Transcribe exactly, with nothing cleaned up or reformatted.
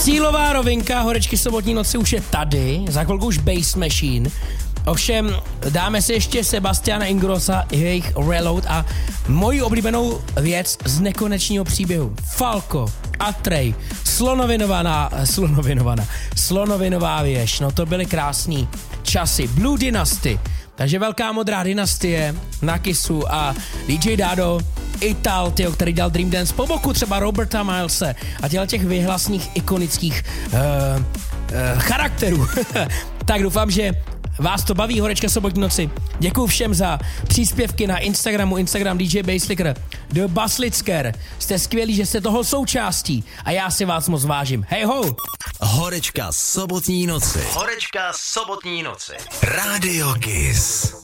Cílová rovinka Horečky sobotní noci už je tady, za chvilku už Bass Machine. Ovšem dáme si ještě Sebastiana Ingrossa, jejich Reload a moji oblíbenou věc z nekonečního příběhu. Falco, Atrej, Slonovinovaná, Slonovinovaná, Slonovinová věž, no to byly krásný časy. Blue Dynasty, takže velká modrá dynastie na Kissu a D J Dado, Ital, tyjo, který dal Dream Dance po boku třeba Roberta Milese a těchto těch vyhlasných ikonických uh, uh, charakterů. Tak doufám, že vás to baví, Horečka sobotní noci. Děkuju všem za příspěvky na Instagramu, Instagram D J Basslicker, The Basslicker. Jste skvělí, že jste toho součástí a já si vás moc vážím. Hej ho! Horečka sobotní noci. Horečka sobotní noci. Radio Kiss.